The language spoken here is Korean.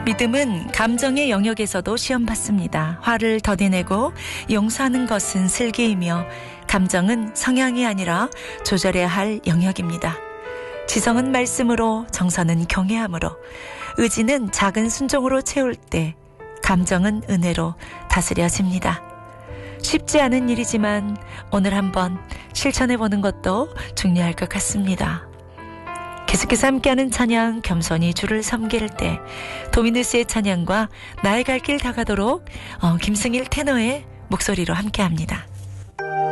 믿음은 감정의 영역에서도 시험받습니다. 화를 더뎌내고 용서하는 것은 슬기이며 감정은 성향이 아니라 조절해야 할 영역입니다. 지성은 말씀으로, 정서는 경외함으로, 의지는 작은 순종으로 채울 때 감정은 은혜로 다스려집니다. 쉽지 않은 일이지만 오늘 한번 실천해보는 것도 중요할 것 같습니다. 계속해서 함께하는 찬양, 겸손히 주를 섬길 때, 도미누스의 찬양과 나의 갈 길 다가도록 김승일 테너의 목소리로 함께합니다.